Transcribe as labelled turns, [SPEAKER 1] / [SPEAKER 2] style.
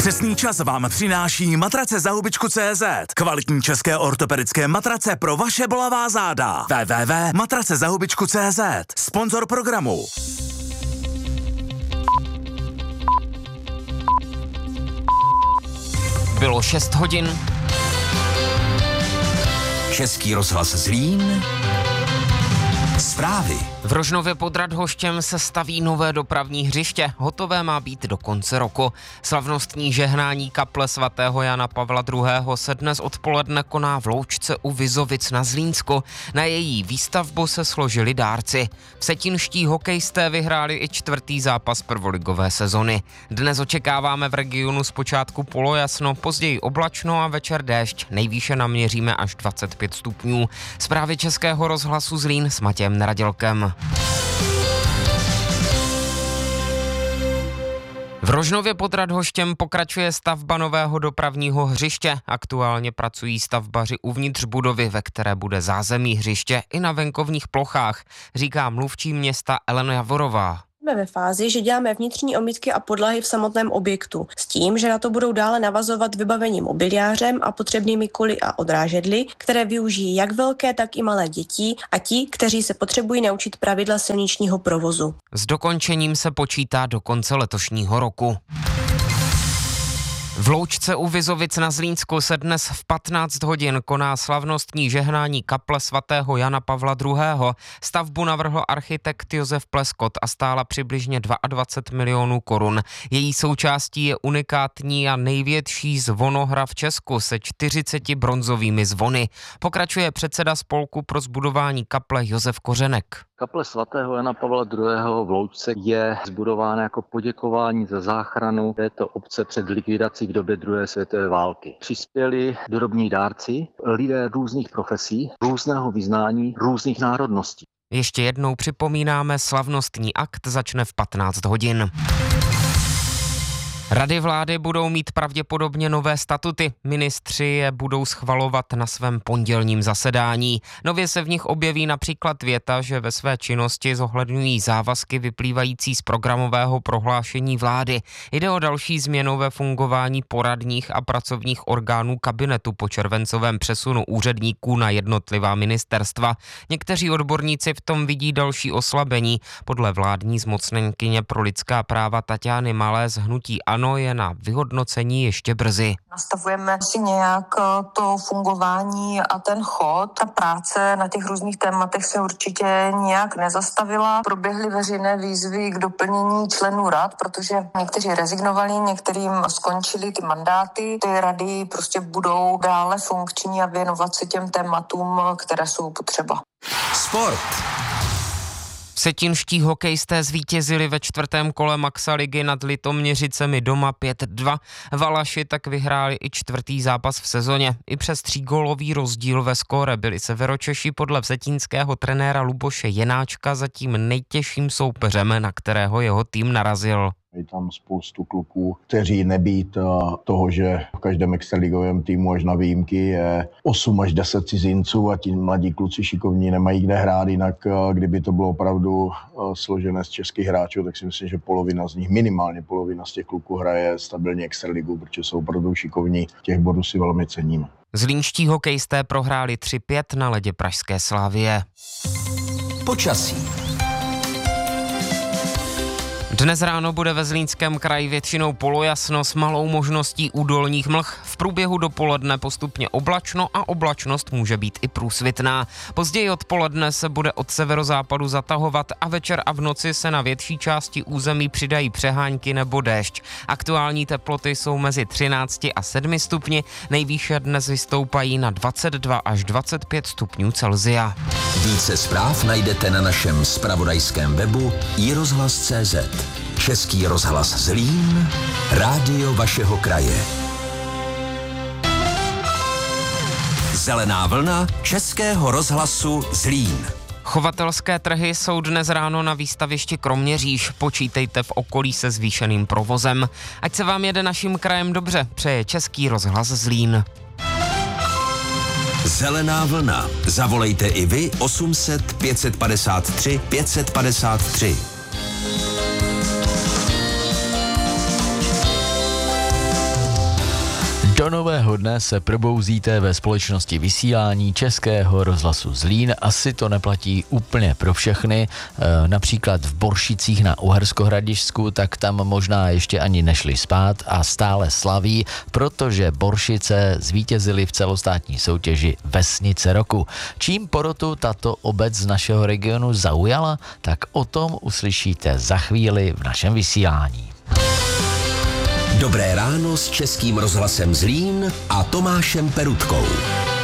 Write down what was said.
[SPEAKER 1] Přesný čas vám přináší matrace za hubičku.cz. Kvalitní české ortopedické matrace pro vaše bolavá záda. www.matracezahubičku.cz. Sponzor programu.
[SPEAKER 2] Bylo 6 hodin.
[SPEAKER 3] Český rozhlas Zlín. Zprávy.
[SPEAKER 2] V Rožnově pod Radhoštěm se staví nové dopravní hřiště. Hotové má být do konce roku. Slavnostní žehnání kaple svatého Jana Pavla II. Se dnes odpoledne koná v Loučce u Vizovic na Zlínsku. Na její výstavbu se složili dárci. Vsetínští hokejisté vyhráli i 4. zápas prvoligové sezony. Dnes očekáváme v regionu zpočátku polojasno, později oblačno a večer déšť. Nejvýše naměříme až 25 stupňů. Zprávy Českého rozhlasu Zlín s Matějem Neradělkem. V Rožnově pod Radhoštěm pokračuje stavba nového dopravního hřiště. Aktuálně pracují stavbaři uvnitř budovy, ve které bude zázemí hřiště i na venkovních plochách, říká mluvčí města Elena Javorová.
[SPEAKER 4] Jsme ve fázi, že děláme vnitřní omítky a podlahy v samotném objektu, s tím, že na to budou dále navazovat vybavením mobiliářem a potřebnými koly a odrážedly, které využijí jak velké, tak i malé děti a ti, kteří se potřebují naučit pravidla silničního provozu.
[SPEAKER 2] S dokončením se počítá do konce letošního roku. V Loučce u Vizovic na Zlínsku se dnes v 15 hodin koná slavnostní žehnání kaple svatého Jana Pavla II. Stavbu navrhl architekt Josef Pleskot a stála přibližně 22 milionů korun. Její součástí je unikátní a největší zvonohra v Česku se 40 bronzovými zvony. Pokračuje předseda spolku pro zbudování kaple Josef Kořenek.
[SPEAKER 5] Kaple svatého Jana Pavla II. V Loučce je zbudována jako poděkování za záchranu této obce před likvidací v době druhé světové války. Přispěli drobní dárci, lidé různých profesí, různého vyznání, různých národností.
[SPEAKER 2] Ještě jednou připomínáme, slavnostní akt začne v 15 hodin. Rady vlády budou mít pravděpodobně nové statuty. Ministři je budou schvalovat na svém pondělním zasedání. Nově se v nich objeví například věta, že ve své činnosti zohledňují závazky vyplývající z programového prohlášení vlády. Jde o další změnu ve fungování poradních a pracovních orgánů kabinetu po červencovém přesunu úředníků na jednotlivá ministerstva. Někteří odborníci v tom vidí další oslabení. Podle vládní zmocněnkyně pro lidská práva Taťány Malé z hnutí ANO je na vyhodnocení ještě brzy.
[SPEAKER 6] Nastavujeme si nějak to fungování a ten chod. Ta práce na těch různých tématech se určitě nějak nezastavila. Proběhly veřejné výzvy k doplnění členů rad, protože někteří rezignovali, některým skončily ty mandáty. Ty rady prostě budou dále funkční a věnovat se těm tématům, které jsou potřeba.
[SPEAKER 3] Sport.
[SPEAKER 2] Vsetínští hokejisté zvítězili ve 4. kole Maxa ligy nad Litoměřicemi doma 5-2. Valaši tak vyhráli i 4. zápas v sezóně. I přes 3gólový rozdíl ve skóre byli Severočeši podle vsetínského trenéra Luboše Jenáčka zatím nejtěžším soupeřem, na kterého jeho tým narazil.
[SPEAKER 7] Je tam spoustu kluků, kteří nebýt toho, že v každém extraligovém týmu až na výjimky je 8 až 10 cizinců a ti mladí kluci šikovní nemají kde hrát, jinak kdyby to bylo opravdu složené z českých hráčů, tak si myslím, že polovina z nich, minimálně polovina z těch kluků hraje stabilně extraligu, protože jsou opravdu šikovní, těch bodů si velmi ceníme.
[SPEAKER 2] Zlínští hokejisté prohráli 3-5 na ledě pražské Slavie.
[SPEAKER 3] Počasí.
[SPEAKER 2] Dnes ráno bude ve Zlínském kraji většinou polojasno s malou možností údolních mlh. V průběhu dopoledne postupně oblačno a oblačnost může být i průsvitná. Později odpoledne se bude od severozápadu zatahovat a večer a v noci se na větší části území přidají přehánky nebo déšť. Aktuální teploty jsou mezi 13 a 7 stupni, nejvýše dnes vystoupají na 22 až 25 stupňů Celsia.
[SPEAKER 3] Více zpráv najdete na našem zpravodajském webu iRozhlas.cz. Český rozhlas Zlín, rádio vašeho kraje. Zelená vlna Českého rozhlasu Zlín.
[SPEAKER 2] Chovatelské trhy jsou dnes ráno na výstavišti Kroměříž. Počítejte v okolí se zvýšeným provozem. Ať se vám jede naším krajem dobře, přeje Český rozhlas Zlín.
[SPEAKER 3] Zelená vlna. Zavolejte i vy 800 553 553.
[SPEAKER 8] Do nového dne se probouzíte ve společnosti vysílání Českého rozhlasu Zlín. Asi to neplatí úplně pro všechny. Například v Boršicích na Uherskohradišťsku, tak tam možná ještě ani nešli spát a stále slaví, protože Boršice zvítězily v celostátní soutěži Vesnice roku. Čím porotu tato obec z našeho regionu zaujala, tak o tom uslyšíte za chvíli v našem vysílání.
[SPEAKER 3] Dobré ráno s Českým rozhlasem Zlín a Tomášem Perutkou.